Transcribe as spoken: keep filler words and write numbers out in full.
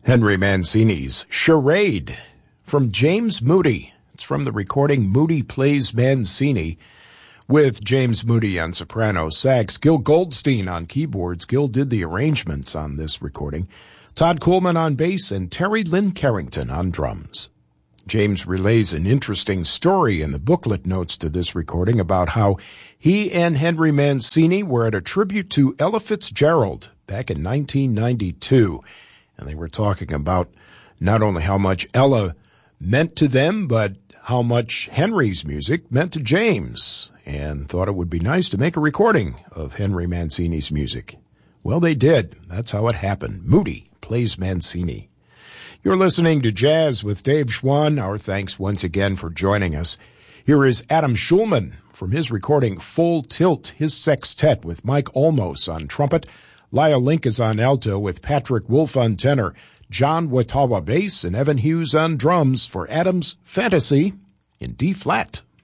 Henry Mancini's Charade from James Moody. It's from the recording Moody Plays Mancini, with James Moody on soprano sax, Gil Goldstein on keyboards. Gil did the arrangements on this recording. Todd Coolman on bass and Terry Lynn Carrington on drums. James relays an interesting story in the booklet notes to this recording about how he and Henry Mancini were at a tribute to Ella Fitzgerald back in nineteen ninety-two. And they were talking about not only how much Ella meant to them, but how much Henry's music meant to James, and thought it would be nice to make a recording of Henry Mancini's music. Well, they did. That's how it happened. Moody Plays Mancini. You're listening to Jazz with Dave Schwann. Our thanks once again for joining us. Here is Adam Schulman from his recording Full Tilt, his sextet with Mike Olmos on trumpet. Lyle Link is on alto with Patrick Wolf on tenor, John Watawa bass, and Evan Hughes on drums for Adam's Fantasy in D-flat.